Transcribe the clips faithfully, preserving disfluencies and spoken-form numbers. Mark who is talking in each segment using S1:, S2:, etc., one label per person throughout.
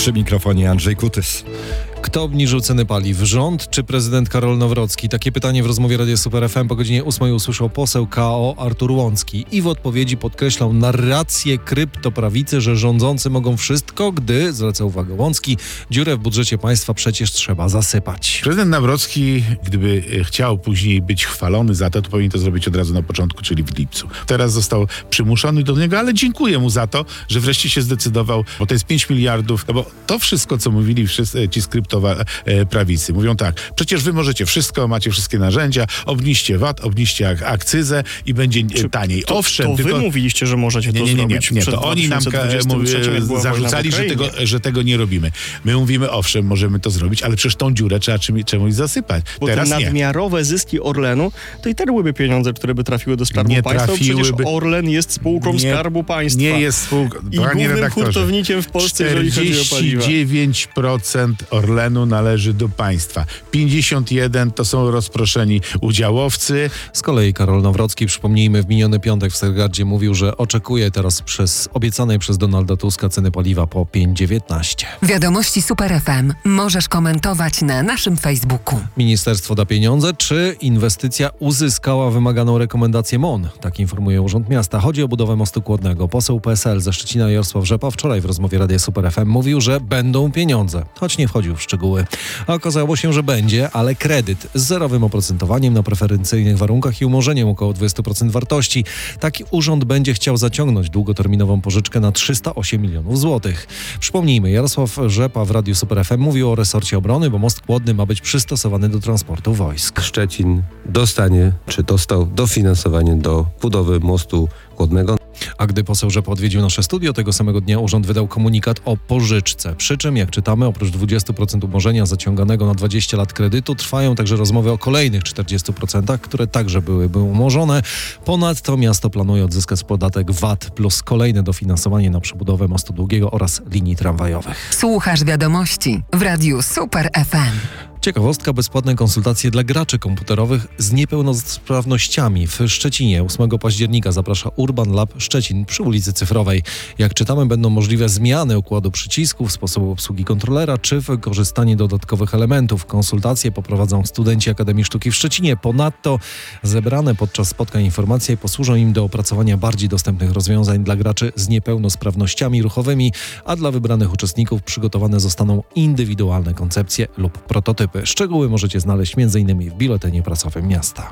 S1: Przy mikrofonie Andrzej Kutys.
S2: Kto obniżył ceny paliw? Rząd czy prezydent Karol Nawrocki? Takie pytanie w rozmowie Radia Super F M po godzinie ósmej usłyszał poseł K O Artur Łącki i w odpowiedzi podkreślał narrację kryptoprawicy, że rządzący mogą wszystko, gdy, zwraca uwagę Łącki, dziurę w budżecie państwa przecież trzeba zasypać.
S3: Prezydent Nawrocki, gdyby chciał później być chwalony za to, to powinien to zrobić od razu na początku, czyli w lipcu. Teraz został przymuszony do niego, ale dziękuję mu za to, że wreszcie się zdecydował, bo to jest pięć miliardów, no bo to wszystko, co mówili wszyscy ci skryptoprawicy, prawicy. Mówią tak, przecież wy możecie wszystko, macie wszystkie narzędzia, obniżcie V A T, obniżcie ak- akcyzę i będzie Czy taniej.
S4: To,
S3: Owszem,
S4: to
S3: tylko...
S4: wy mówiliście, że możecie
S3: nie,
S4: to
S3: nie, nie, nie,
S4: zrobić.
S3: nie, to oni nam mówię, zarzucali, że tego, że tego nie robimy. My mówimy, owszem, możemy to zrobić, ale przecież tą dziurę trzeba czym, czemuś zasypać.
S4: Bo
S3: Teraz
S4: te nadmiarowe
S3: nie.
S4: zyski Orlenu, to i te byłyby pieniądze, które by trafiły do Skarbu
S3: nie
S4: Państwa,
S3: trafiłyby...
S4: przecież Orlen jest spółką
S3: nie,
S4: Skarbu Państwa.
S3: Nie jest spółką.
S4: I głównym hurtownikiem w Polsce, jeżeli chodzi o paliwa.
S3: czterdzieści dziewięć procent Orlenu należy do państwa. pięćdziesiąt jeden to są rozproszeni udziałowcy.
S2: Z kolei Karol Nawrocki, przypomnijmy, w miniony piątek w Stargardzie mówił, że oczekuje teraz przez obiecanej przez Donalda Tuska ceny paliwa po pięć dziewiętnaście.
S5: Wiadomości Super F M możesz komentować na naszym Facebooku.
S2: Ministerstwo da pieniądze, czy inwestycja uzyskała wymaganą rekomendację M O N? Tak informuje Urząd Miasta. Chodzi o budowę mostu Kłodnego. Poseł P S L ze Szczecina Jarosław Rzepa wczoraj w rozmowie Radia Super F M mówił, że będą pieniądze, choć nie wchodził w szczegóły. A okazało się, że będzie, ale kredyt z zerowym oprocentowaniem na preferencyjnych warunkach i umorzeniem około dwadzieścia procent wartości. Taki urząd będzie chciał zaciągnąć długoterminową pożyczkę na trzysta osiem milionów złotych. Przypomnijmy, Jarosław Rzepa w Radiu Super F M mówił o resorcie obrony, bo most Kłodny ma być przystosowany do transportu wojsk.
S6: Szczecin dostanie, czy dostał dofinansowanie do budowy mostu Kłodnego.
S2: A gdy poseł Rzepa odwiedził nasze studio, tego samego dnia urząd wydał komunikat o pożyczce. Przy czym, jak czytamy, oprócz dwadzieścia procent umorzenia zaciąganego na dwadzieścia lat kredytu, trwają także rozmowy o kolejnych czterdziestu procentach, które także byłyby umorzone. Ponadto miasto planuje odzyskać podatek V A T plus kolejne dofinansowanie na przebudowę mostu długiego oraz linii tramwajowych.
S5: Słuchasz wiadomości w Radiu Super F M.
S2: Ciekawostka, bezpłatne konsultacje dla graczy komputerowych z niepełnosprawnościami. W Szczecinie ósmego października zaprasza Urban Lab Szczecin przy ulicy Cyfrowej. Jak czytamy, będą możliwe zmiany układu przycisków, sposobu obsługi kontrolera czy wykorzystanie dodatkowych elementów. Konsultacje poprowadzą studenci Akademii Sztuki w Szczecinie. Ponadto zebrane podczas spotkań informacje posłużą im do opracowania bardziej dostępnych rozwiązań dla graczy z niepełnosprawnościami ruchowymi, a dla wybranych uczestników przygotowane zostaną indywidualne koncepcje lub prototypy. Szczegóły możecie znaleźć między innymi w biuletynie prasowym miasta.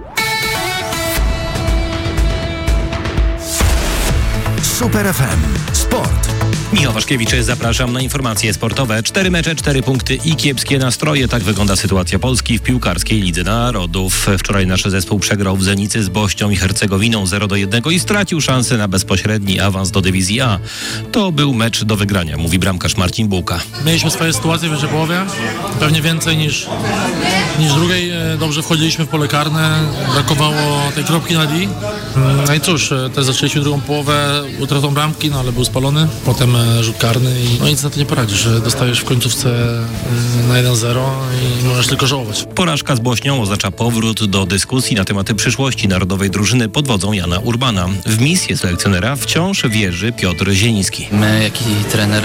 S7: Super F M. Sport.
S8: Michał Waszkiewicz, zapraszam na informacje sportowe. Cztery mecze, cztery punkty i kiepskie nastroje. Tak wygląda sytuacja Polski w piłkarskiej Lidze Narodów. Wczoraj nasz zespół przegrał w Zenicy z Bośnią i Hercegowiną zero do jednego i stracił szansę na bezpośredni awans do dywizji A. To był mecz do wygrania, mówi bramkarz Marcin Bułka.
S9: Mieliśmy swoje sytuacje w pierwszej połowie, pewnie więcej niż, niż drugiej. Dobrze wchodziliśmy w pole karne, brakowało tej kropki na D. No i cóż, też zaczęliśmy drugą połowę utratą bramki, no ale był spalony. Potem rzut karny i no nic na to nie poradzisz. Dostajesz w końcówce na jeden zero i możesz tylko żałować.
S8: Porażka z Bośnią oznacza powrót do dyskusji na tematy przyszłości narodowej drużyny pod wodzą Jana Urbana. W misję selekcjonera wciąż wierzy Piotr Zieliński.
S10: My, jak i trener,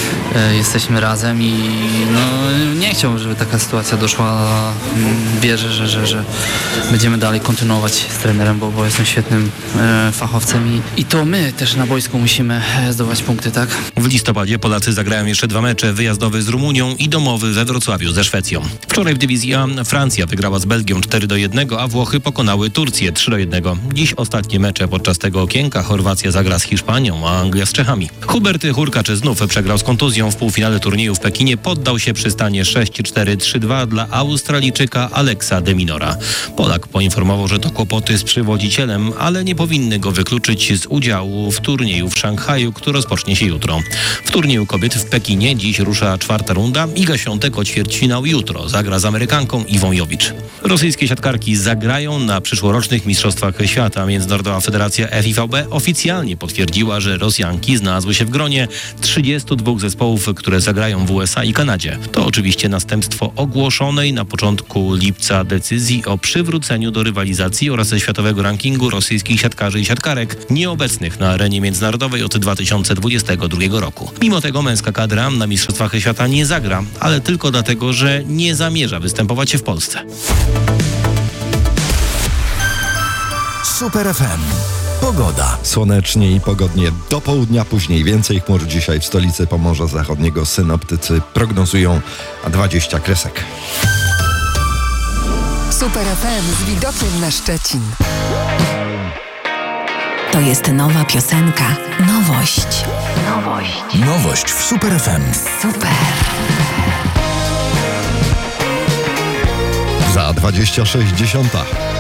S10: e, jesteśmy razem i no, nie chciałbym, żeby taka sytuacja doszła. Wierzę, że, że, że będziemy dalej kontynuować z trenerem, bo, bo jestem świetnym e, fachowcem i, i to my też na boisku musimy zdobywać punkty, tak?
S8: W listopadzie Polacy zagrają jeszcze dwa mecze, wyjazdowy z Rumunią i domowy we Wrocławiu ze Szwecją. Wczoraj w dywizji A Francja wygrała z Belgią cztery do jednego, a Włochy pokonały Turcję trzy do jednego. Dziś ostatnie mecze podczas tego okienka. Chorwacja zagra z Hiszpanią, a Anglia z Czechami. Hubert Hurkacz znów przegrał z kontuzją w półfinale turnieju w Pekinie. Poddał się przy stanie sześć cztery trzy dwa dla Australijczyka Alexa de Minora. Polak poinformował, że to kłopoty z przywodzicielem, ale nie powinny go wykluczyć z udziału w turnieju w Szanghaju, który rozpocznie się jutro. W turnieju kobiet w Pekinie dziś rusza czwarta runda. Iga Świątek o ćwierćfinał jutro zagra z Amerykanką Iwą Jowicz. Rosyjskie siatkarki zagrają na przyszłorocznych Mistrzostwach Świata. Międzynarodowa Federacja F I V B oficjalnie potwierdziła, że Rosjanki znalazły się w gronie trzydziestu dwóch zespołów, które zagrają w U S A i Kanadzie. To oczywiście następstwo ogłoszonej na początku lipca decyzji o przywróceniu do rywalizacji oraz światowego rankingu rosyjskich siatkarzy i siatkarek nieobecnych na arenie międzynarodowej od dwa tysiące dwudziestego drugiego drugiego roku. Mimo tego męska kadra na Mistrzostwach Świata nie zagra, ale tylko dlatego, że nie zamierza występować w Polsce.
S7: Super F M. Pogoda.
S1: Słonecznie i pogodnie do południa, później więcej chmur. Dzisiaj w stolicy Pomorza Zachodniego synoptycy prognozują dwadzieścia kresek.
S5: Super F M z widokiem na Szczecin.
S11: To jest nowa piosenka. Nowość.
S5: Nowość.
S7: Nowość w Super F M.
S5: Super.
S1: Za dwadzieścia sześć dziesiąta.